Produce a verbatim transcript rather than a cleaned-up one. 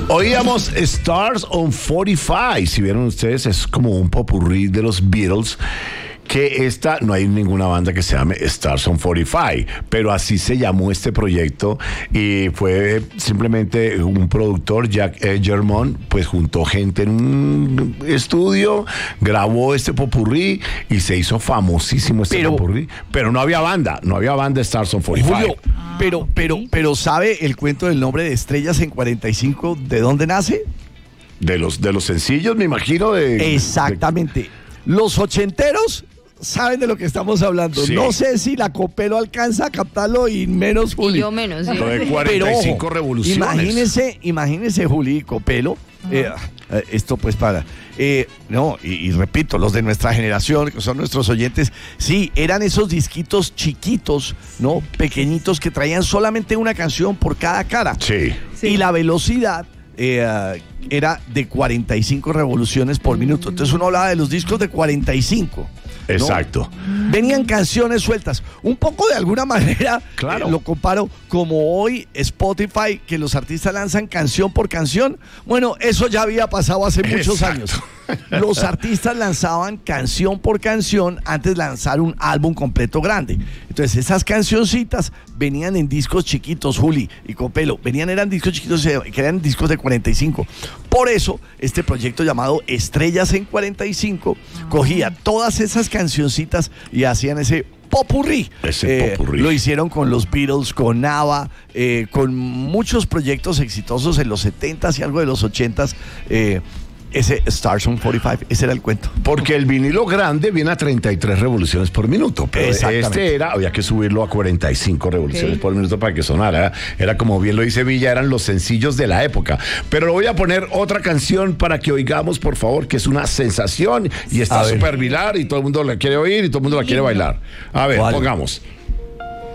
Oíamos Stars on cuarenta y cinco. Si vieron ustedes, es como un popurrí de los Beatles. Que esta, no hay ninguna banda que se llame Stars on cuarenta y cinco, pero así se llamó este proyecto y fue simplemente un productor, Jack Germont, pues juntó gente en un estudio, grabó este popurrí y se hizo famosísimo este pero, popurrí, pero no había banda, no había banda Stars on cuarenta y cinco. Julio, pero, pero, pero ¿sabe el cuento del nombre de Estrellas en cuarenta y cinco de dónde nace? De los, de los sencillos, me imagino. De, Exactamente. De... Los ochenteros saben de lo que estamos hablando. Sí. No sé si la Copelo alcanza a captarlo y menos Juli. Y yo menos, sí. Lo de cuarenta y cinco Pero, revoluciones. Imagínese, imagínese Juli y Copelo. Eh, esto pues para... Eh, no, y, y repito, los de nuestra generación, que son nuestros oyentes, sí, eran esos disquitos chiquitos, ¿no? Pequeñitos que traían solamente una canción por cada cara. Sí. sí. Y la velocidad... Eh, era de cuarenta y cinco revoluciones por minuto. Entonces uno hablaba de los discos de cuarenta y cinco. ¿no? Exacto. Venían canciones sueltas. Un poco de alguna manera, claro. eh, lo comparo como hoy Spotify, que los artistas lanzan canción por canción. Bueno, eso ya había pasado hace muchos Exacto. años. Los artistas lanzaban canción por canción antes de lanzar un álbum completo grande. Entonces esas cancioncitas venían en discos chiquitos, Juli y Copelo. Venían, eran discos chiquitos que eran discos de cuarenta y cinco. Por eso este proyecto llamado Estrellas en cuarenta y cinco cogía todas esas cancioncitas y hacían ese popurrí. Ese eh, popurrí. Lo hicieron con los Beatles, con ABBA, eh, con muchos proyectos exitosos en los setentas y algo de los ochentas. Eh, ese Stars on cuarenta y cinco, ese era el cuento. Porque el vinilo grande viene a treinta y tres revoluciones por minuto, pero este era, había que subirlo a cuarenta y cinco revoluciones okay. por minuto para que sonara. Era como bien lo dice Villa, eran los sencillos de la época. Pero le voy a poner otra canción para que oigamos, por favor, que es una sensación y está súper viral y todo el mundo la quiere oír y todo el mundo la quiere bailar. A ver, ¿cuál? Pongamos.